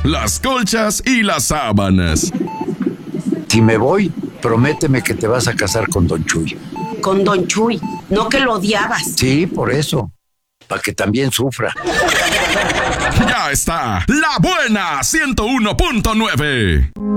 las colchas y las sábanas. Si me voy, prométeme que te vas a casar con Don Chuy. Con Don Chuy, no que lo odiabas. Sí, por eso, para que también sufra. Ya está, La Buena 101.9.